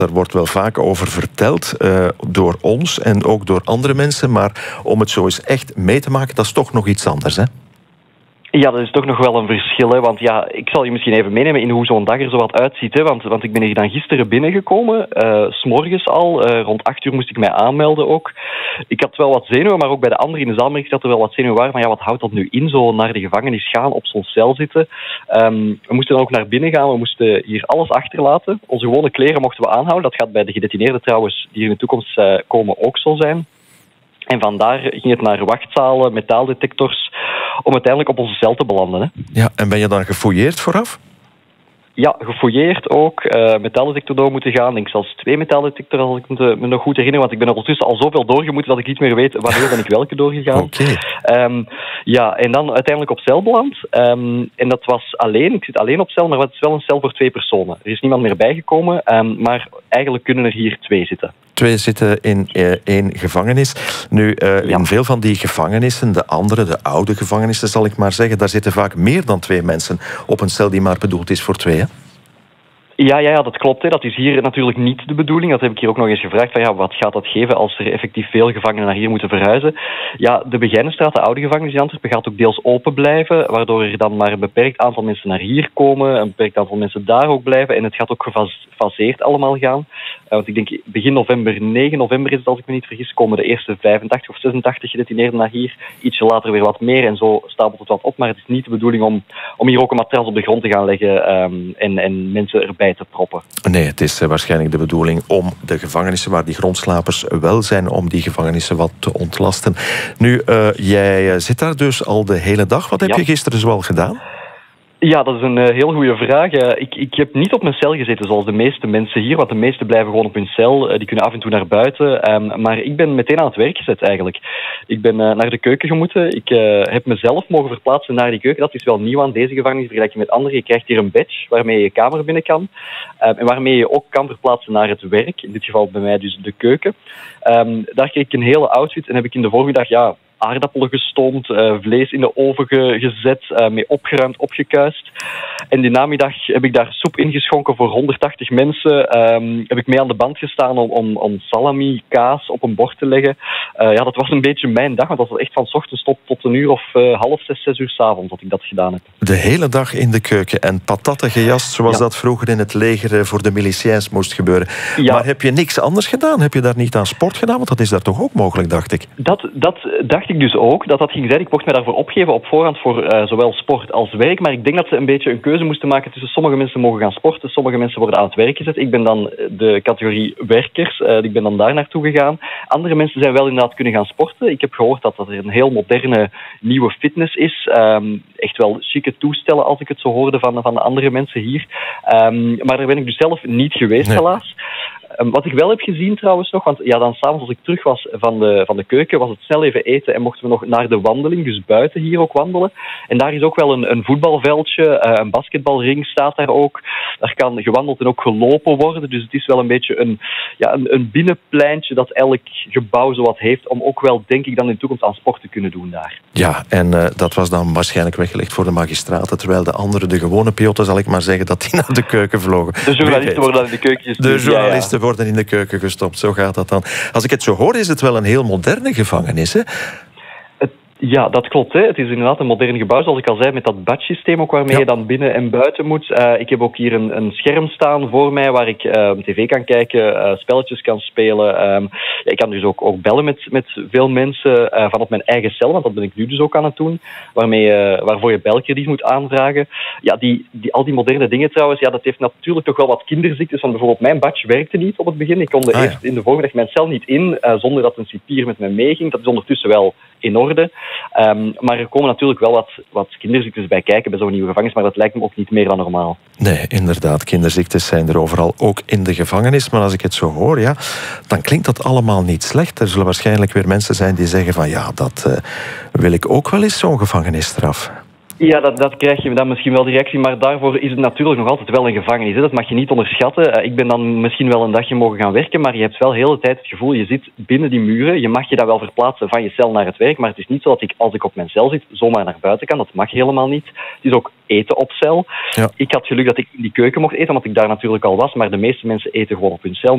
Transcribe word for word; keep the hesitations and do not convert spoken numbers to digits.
Daar wordt wel vaak over verteld uh, door ons en ook door andere mensen. Maar om het zo eens echt mee te maken, dat is toch nog iets anders, hè? Ja, dat is toch nog wel een verschil. Hè? Want ja, ik zal je misschien even meenemen in hoe zo'n dag er zo wat uitziet. Hè? Want, want ik ben hier dan gisteren binnengekomen. Uh, 's morgens al. Uh, rond acht uur moest ik mij aanmelden ook. Ik had wel wat zenuwen, maar ook bij de anderen in de zaal merkte ik dat er wel wat zenuwen waren. Van ja, wat houdt dat nu in? Zo naar de gevangenis gaan, op zo'n cel zitten. Um, we moesten dan ook naar binnen gaan. We moesten hier alles achterlaten. Onze gewone kleren mochten we aanhouden. Dat gaat bij de gedetineerden trouwens, die in de toekomst uh, komen, ook zo zijn. En vandaar ging het naar wachtzalen, metaaldetectors, om uiteindelijk op onze cel te belanden. Hè. Ja, en ben je dan gefouilleerd vooraf? Ja, gefouilleerd ook. Uh, metaaldetector door moeten gaan. Ik denk zelfs twee metaaldetectoren, als ik me, me nog goed herinner. Want ik ben er ondertussen al zoveel doorgemoeten dat ik niet meer weet wanneer ben ik welke doorgegaan. Oké. Okay. Um, ja, en dan uiteindelijk op cel beland. Um, en dat was alleen. Ik zit alleen op cel, maar het is wel een cel voor twee personen. Er is niemand meer bijgekomen, um, maar eigenlijk kunnen er hier twee zitten. Twee zitten in uh, één gevangenis. Nu, uh, ja. in veel van die gevangenissen, de andere, de oude gevangenissen zal ik maar zeggen, daar zitten vaak meer dan twee mensen op een cel die maar bedoeld is voor twee, hè? Ja, ja, ja, dat klopt. Hè. Dat is hier natuurlijk niet de bedoeling. Dat heb ik hier ook nog eens gevraagd. Van, ja, wat gaat dat geven als er effectief veel gevangenen naar hier moeten verhuizen? Ja, de Begijnenstraat, de oude gevangenis in Antwerpen, gaat ook deels open blijven, waardoor er dan maar een beperkt aantal mensen naar hier komen, een beperkt aantal mensen daar ook blijven. En het gaat ook gefaseerd allemaal gaan. Uh, want ik denk begin november, negen november is het als ik me niet vergis, komen de eerste vijfentachtig of zesentachtig gedetineerden naar hier. Ietsje later weer wat meer en zo stapelt het wat op. Maar het is niet de bedoeling om, om hier ook een matras op de grond te gaan leggen um, en, en mensen erbij te proppen. Nee, het is waarschijnlijk de bedoeling om de gevangenissen waar die grondslapers wel zijn, om die gevangenissen wat te ontlasten. Nu, uh, jij zit daar dus al de hele dag. Wat heb ja. je gisteren zoal gedaan? Ja, dat is een uh, heel goede vraag. Uh, ik, ik heb niet op mijn cel gezeten zoals de meeste mensen hier, want de meesten blijven gewoon op hun cel. Uh, die kunnen af en toe naar buiten. Um, maar ik ben meteen aan het werk gezet eigenlijk. Ik ben uh, naar de keuken gemoeten. Ik uh, heb mezelf mogen verplaatsen naar die keuken. Dat is wel nieuw aan deze gevangenis, vergelijk je met anderen. Je krijgt hier een badge waarmee je je kamer binnen kan. Um, en waarmee je ook kan verplaatsen naar het werk. In dit geval bij mij dus de keuken. Um, daar kreeg ik een hele outfit en heb ik in de voormiddag, ja, aardappelen gestoomd, uh, vlees in de oven ge- gezet, uh, mee opgeruimd, opgekuist. En die namiddag heb ik daar soep ingeschonken voor honderdtachtig mensen. Um, heb ik mee aan de band gestaan om, om, om salami, kaas op een bord te leggen. Uh, ja, dat was een beetje mijn dag, want dat was echt van 's ochtends tot, tot een uur of uh, half zes, zes uur 's avonds dat ik dat gedaan heb. De hele dag in de keuken en patatten gejast, zoals ja. dat vroeger in het leger voor de miliciëns moest gebeuren. Ja. Maar heb je niks anders gedaan? Heb je daar niet aan sport gedaan? Want dat is daar toch ook mogelijk, dacht ik. Dat, dat dacht ik dus ook, dat dat ging zijn. Ik mocht me daarvoor opgeven op voorhand voor uh, zowel sport als werk. Maar ik denk dat ze een beetje een keuze moesten maken tussen sommige mensen mogen gaan sporten, sommige mensen worden aan het werk gezet. Ik ben dan de categorie werkers. Uh, ik ben dan daar naartoe gegaan. Andere mensen zijn wel inderdaad kunnen gaan sporten. Ik heb gehoord dat dat er een heel moderne nieuwe fitness is. Um, echt wel chique toestellen als ik het zo hoorde van, van de andere mensen hier. Um, maar daar ben ik dus zelf niet geweest, nee. helaas. Um, wat ik wel heb gezien trouwens nog, want ja, dan s'avonds als ik terug was van de, van de keuken, was het snel even eten en mochten we nog naar de wandeling, dus buiten hier ook wandelen. En daar is ook wel een, een voetbalveldje, uh, een basketbalring staat daar ook. Daar kan gewandeld en ook gelopen worden, dus het is wel een beetje een, ja, een, een binnenpleintje dat elk gebouw zo wat heeft, om ook wel, denk ik, dan in de toekomst aan sport te kunnen doen daar. Ja, en uh, dat was dan waarschijnlijk weggelegd voor de magistraten, terwijl de anderen, de gewone piotten, zal ik maar zeggen, dat die naar de keuken vlogen. De journalisten worden dan in de keuken gestuurd. De journalisten ja, ja. worden in de keuken gestopt, zo gaat dat dan. Als ik het zo hoor, is het wel een heel moderne gevangenis, hè? Ja, dat klopt. Hè. Het is inderdaad een modern gebouw, zoals ik al zei, met dat badge-systeem ook waarmee ja. je dan binnen en buiten moet. Uh, ik heb ook hier een, een scherm staan voor mij waar ik uh, tv kan kijken, uh, spelletjes kan spelen. Um, ja, ik kan dus ook, ook bellen met, met veel mensen uh, van op mijn eigen cel, want dat ben ik nu dus ook aan het doen, waarmee, uh, waarvoor je belkrediet moet aanvragen. Ja, die, die, al die moderne dingen trouwens, ja, dat heeft natuurlijk toch wel wat kinderziektes. Want bijvoorbeeld mijn badge werkte niet op het begin. Ik kon de ah, eerst ja. in de voormiddag mijn cel niet in, uh, zonder dat een cipier met mij meeging. Dat is ondertussen wel in orde. Um, maar er komen natuurlijk wel wat, wat kinderziektes bij kijken bij zo'n nieuwe gevangenis, maar dat lijkt me ook niet meer dan normaal. Nee, inderdaad. Kinderziektes zijn er overal, ook in de gevangenis. Maar als ik het zo hoor, ja, dan klinkt dat allemaal niet slecht. Er zullen waarschijnlijk weer mensen zijn die zeggen van ja, dat uh, wil ik ook wel eens, zo'n gevangenisstraf. Ja, dat, dat krijg je dan misschien wel die reactie, maar daarvoor is het natuurlijk nog altijd wel een gevangenis. Hè. Dat mag je niet onderschatten. Uh, ik ben dan misschien wel een dagje mogen gaan werken, maar je hebt wel de hele tijd het gevoel, je zit binnen die muren. Je mag je dan wel verplaatsen van je cel naar het werk, maar het is niet zo dat ik, als ik op mijn cel zit, zomaar naar buiten kan. Dat mag helemaal niet. Het is ook eten op cel. Ja. Ik had geluk dat ik in die keuken mocht eten, omdat ik daar natuurlijk al was, maar de meeste mensen eten gewoon op hun cel.